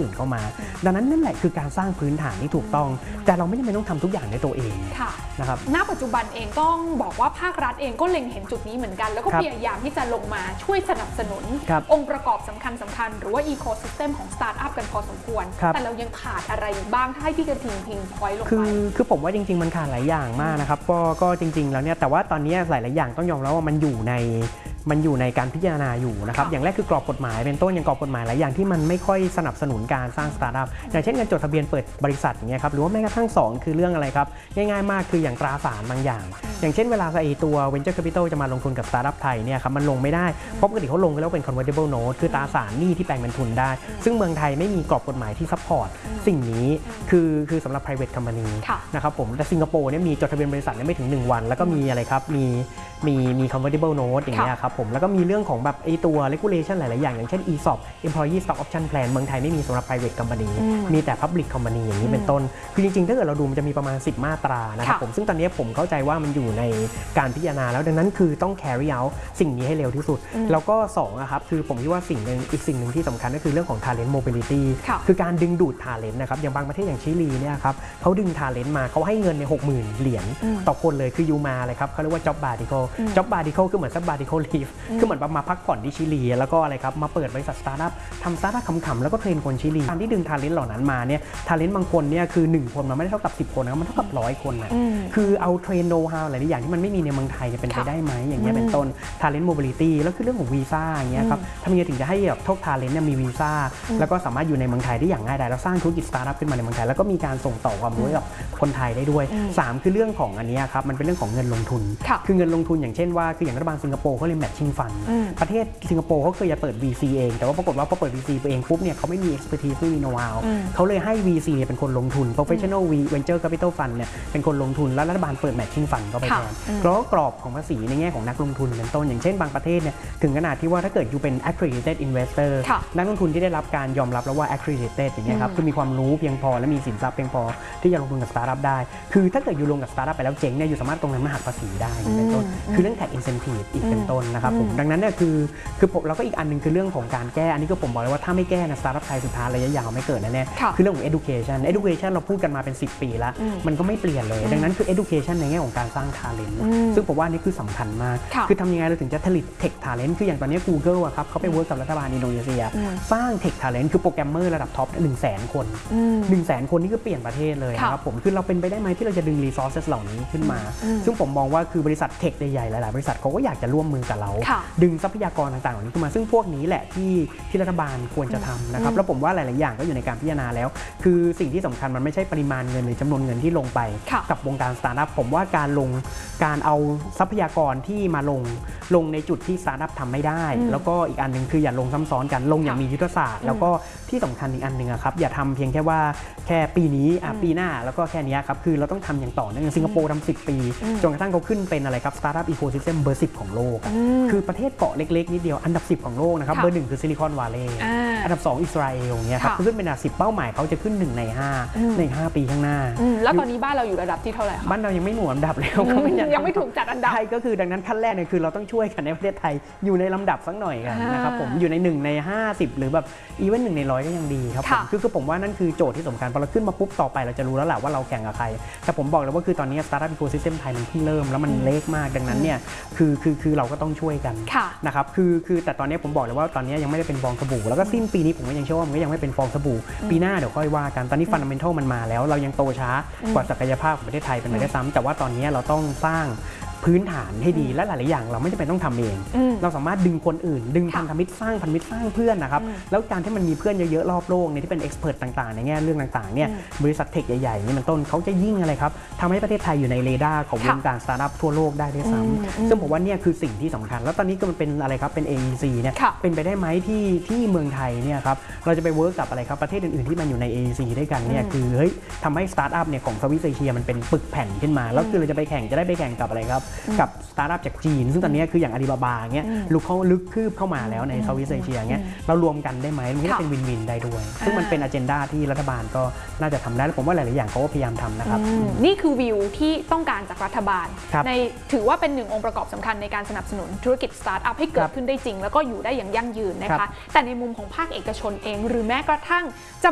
อื่นเข้ามาดังนั้นนั่นแหละคือการสร้างพื้นฐานที่ถูกต้องแต่เราไม่จำเป็นต้องทำทุกอย่างในตัวเองนะครับณปัจจุบันเองต้องบอกว่าภาครัฐเองก็เล็งเห็นจุดนี้เหมือนกันแล้วก็พยายามที่จะลงมาช่วยสนับสนุนองค์ประกอบสำคัญหรือว่าอีโคซิสเต็มของสตาร์ทอัพกันพอสมควรแต่เรายังขาดอะไรบ้างถ้าให้พี่กระทิงพิงพอยต์ลงไปคือผมว่าจริงๆมันขาดหลายอย่างมากนะครับก็จริงๆแล้วเนี่ยแต่ว่าตอนนี้หลายๆอย่างต้องยอมรับว่ามันอยู่ในการพิจารณาอยู่นะครับอย่างแรกคือกรอบกฎหมายเป็นต้นอย่างกรอบกฎหมายหลายอย่างที่มันไม่ค่อยสนับสนุนการสร้างสตาร์ทอัพอย่างเช่นการจดทะเบียนเปิดบริษัทอย่างเงี้ยครับหรือว่าแม้กระทั่ง2คือเรื่องอะไรครับง่ายๆมากคืออย่างตราสารบางอย่างอย่างเช่นเวลาตัว Venture Capital จะมาลงทุนกับสตาร์ทอัพไทยเนี่ยครับมันลงไม่ได้เพราะปกติเขาลงกันแล้วเป็น convertible note คือตราสารหนี้ที่แปลงเป็นทุนได้ซึ่งเมืองไทยไม่มีกรอบกฎหมายที่ซัพพอร์ตสิ่งนี้คือสำหรับ private company นะครับผมแต่สิงคโปร์เนี่ยมีจดทะเบียนบริษัทไม่ถึง1วันแล้วก็มีอะไรครับมี convertible note อย่างเงี้ยครับผมแล้วก็มีเรื่องของแบบตัว regulation หลายๆอย่างเช่น ESOP employee stock option plan เมืองไทยไม่มีสำหรับ private company มีแต่ public company อย่างนี้เป็นต้นคือจริงๆถ้าเกิดเราดูมันจะมีประมาณ10มาตรานะครับผมซึ่งตอนนี้ผมเข้าใจว่ามันอยู่ในการพิจารณาแล้วดังนั้นคือต้อง carry out สิ่งนี้ให้เร็วที่สุดแล้วก็2ครับคือผมคิดว่าอีกสิ่งหนึ่งที่สำคัญก็คือเรื่องของ talent mobility คือการดึงดูด talent นะครับอย่างบางประเทศอย่างชิลีเนี่ยครับเขาดึง talent มาเขาให้เงินใน 60,000 เหรียญต่อคนเลยคือยูมาเลยครับเขาเรียกว่า job sabbatical คือเหมือน sabbatical leave คือเหมือนมาพักผ่อนที่ชิลีแล้วก็อะไรครับมาเปิดบริษัทสตาร์ทอัพทำสตาร์ทอัพขำๆแล้วก็เทรนคนชิลีการที่ดึง talent เหล่านั้นมาเนี่ย talent บางคนเนี่ยคือ1คนมันไม่ได้เท่ากับ10คนนะมันเท่ากับ100คนนะคือเอาเทรนโนว์ฮาวหลายอย่างที่มันไม่มีในเมืองไทยจะเป็นไปได้ไหมอย่างเงี้ยเป็นต้น talent mobility แล้วคือเรื่องของวีซ่าอย่างเงี้ยครับทำยังไงถึงจะให้แบบทุก talent เนี่ยมีวีซ่าแล้วก็สามารถอยู่ในเมืองไทยได้อย่างง่ายดายแล้วสร้างธุรกิจสตาร์ทอัพขึ้นมาในเมืองไทยแล้วก็มีการส่งต่อความรู้ให้กับคนไทยได้ด้วย3คือเรื่องของอันนี้ครับมันเป็นเรื่องของเงินลงทุนคือเงินลงทุนอย่างเช่นว่าคืออย่างรัฐบาลสิงคโปร์เขาเรียก matching fund ประเทศสิงคโปร์เขาเคยจะเปิด VC เองแต่ว่าปรากฏว่าพอเปิด VC เองปุ๊บเนี่ยเขาไม่มี expertise ไม่มี know-how เขาเลยให้ VC เป็นคนลงทุน professional venture capital fund เนี่ยเป็นคนลงทุนแล้วรัฐบาลเปิด matching fund เข้าไปแทนแล้วก็กรอบของภาษีในแง่ของนักลงทุนเป็นต้นอย่างเช่นบางประเทศเนี่ยถึงขนาดที่ว่าถ้าเกิดอยู่เป็น accredited investor นักลงทุนที่ได้รับการยอมรับแล้วว่า accredited อย่างเงี้ยครับคือมีความรู้เพียงพอและมีสินทรัพย์เพียงพอที่จะลงทุนกับสตาร์ทอัพได้คือถ้าเกิดอยู่ลงกับสตาร์ทอัพไปแล้วเจ๊งเนี่ยอยู่สามารถตรงนั้นมาหักภาษีได้เป็นต้นคือเรื่อง tax incentive อีกเป็นต้นนะครับผมดังนั้นเนี่ยคือผมแล้วก็อีกอันนึงคือเรื่องของการแก้อันนี้ก็ผมบอกเลยว่าถ้าไม่แก้นะสตาร์ทอัพไทยสุดท้ายระยะยาวไม่เกิดแน่ๆคือเรื่องของ education เราพูดกันมาเป็น10 ปีแล้วมันก็ไม่เปลี่ยนเลยดังนั้นคือ education ในแง่ของการสร้าง talent ซึ่งผมว่านี่คือสำคัญมากคือทำยังไงเราถึงจะผลิต tech talent คืออย่างตอนนี้ Google อะครับเขาไปเวิร์กกับรัฐบาลอินโดนีเซียสร้าง tech talent คือโปรแกรมเมอร์ระดับท็อป 100,000 คน100,000 คนนี่ก็เปลี่ยนประเทศเลยนะครับผมคือเราเป็นไปได้ไหมที่เราจะดึง resources เหล่านี้ขึ้นมาซึ่งผมมองว่าคือบริษัทเทคใหญ่ๆหลายๆบริษัทเขาก็อยากจะร่วมมือกับเราดึงทรัพยากรต่างๆเหล่านี้ขึ้นมาซึ่งพวกนี้แหละที่รัฐบาลควรจะทำนะครับแล้วผมว่าหลายๆอย่างก็อยู่ในการพิจารณาแล้วคือสิ่งที่สำคัญมันไม่ใช่ปริมาณเงินหรือจำนวนเงินที่ลงไปกับวงการสตาร์ทอัพผมว่าการเอาทรัพยากรที่มาลงในจุดที่สตาร์ทอัพทำไม่ได้แล้วก็อีกอันนึงคืออย่าลงซ้ำซ้อนกันลงอย่างมียุทธศาสตร์แล้วก็ที่สำคัญอีกอันนึงครับอย่าทำเพียงแค่ว่าแค่ปีนี้ปีหน้าแล้วก็แค่นี้ครับคือเราต้องทำอย่างต่อเนื่องสิงคโปร์ทำ10 ปีจนกระทั่งเขาขึ้นเป็นอะไรครับสตาร์ทอัพอีโคซิสเต็มเบอร์ 10ของโลกคือประเทศเกาะเล็กๆนิดเดียวอันดับ10ของโลกนะครับเบอร์ 1คือซิลิคอนวัลเลย์อันดับ2อิสราเอลเนี่ยครับขึ้นเป็นอันดับ10เป้าหมายเขาจะขึ้น1 ใน 5 ปีข้างหน้าแล้วตอนนี้บ้านเราอยู่ระดับที่เท่าไหร่ครับบ้านเรายังไม่หน่วยอันดับแล้วยังไม่ถูกจัดอันดับใช่ก็คือดังนั้นขั้นแรกเนี่ยคือเราต้องช่วยกันในประเทศไทยอยู่ในลำดับสักหน่อยกันนะครับผมอยู่ใน1 ใน 50หรือแบบอีเวนต์1 ใน 100ก็ยังดีครับผมคือผมว่านั่นคือโจทย์ที่สำคัญพอเราขึ้นมาปุ๊บต่อไปเราจะรู้แล้วแหละว่าเราแข่งกับใครแต่ผมบอกเลยว่าคือตอนนี้สตาร์ทอัพอีโคซิสเต็มไทยมันเพิ่งเริ่มแล้วมันเล็กมากดังนั้นเนี่ยคือเราก็ต้องช่วยกันนะครับคือแต่ตอนนี้ผมบอกเลยว่าตอนนี้ยังไม่ได้เป็นฟองสบู่แล้วก็สิ้นปีนี้ผมก็ยังเชื่อว่ามันก็ยังไม่เป็นฟองสบู่ปีหน้าเดี๋ยวค่อยว่ากันตอนนี้ฟันดัมเมนทัลมันมาแล้วเรายังโตช้ากว่าศักยภาพของประเทศไทยเป็นไปได้ซ้ำแต่ว่าตอนนี้เราต้องสร้างพื้นฐานให้ดีและหลายๆอย่างเราไม่จำเป็นต้องทำเองเราสามารถดึงคนอื่นดึงพันธมิตรสร้างเพื่อนนะครับแล้วการที่มันมีเพื่อนเยอะๆรอบโลกเนี่ยที่เป็นเอ็กซ์เพรสต่างๆในแง่เรื่องต่างๆเนี่ยบริษัทเทคใหญ่ๆนี่มันต้นเขาจะยิ่งอะไรครับทำให้ประเทศไทยอยู่ในเรดาร์ของวงการสตาร์ทอัพทั่วโลกได้ด้วยซ้ำซึ่งผมว่าเนี่ยคือสิ่งที่สำคัญแล้วตอนนี้ก็มันเป็นอะไรครับเป็น AEC เนี่ยเป็นไปได้ไหมที่เมืองไทยเนี่ยครับเราจะไปเวิร์กกับอะไรครับประเทศอื่นๆที่มันอยู่ใน AEC ด้วยกันเนี่ยคือเฮ้ยทำให้สตาร์ทอัพเนี่ยของเซาท์อีสต์เอเชียมันเป็นปึกแผ่นขึ้นมาแล้วคือเราจะได้ไปแข่งกับอะไรครับกับสตาร์ทอัพจากจีนซึ่งตอนนี้คืออย่างอาลีบาบาเงี้ยลึกคืบเข้ามาแล้วในเซาท์อีสต์เอเชียเงี้ยเรารวมกันได้ไหมมันก็เป็นวินได้ด้วยซึ่งมันเป็นอเจนดาที่รัฐบาลก็น่าจะทำได้และผมว่าหลายๆอย่างเขาก็พยายามทำนะครับนี่คือวิวที่ต้องการจากรัฐบาลในถือว่าเป็น1 องค์ประกอบสำคัญในการสนับสนุนธุรกิจสตาร์ทอัพให้เกิดขึ้นได้จริงแล้วก็อยู่ได้อย่างยั่งยืนนะคะแต่ในมุมของภาคเอกชนเองหรือแม้กระทั่งจะ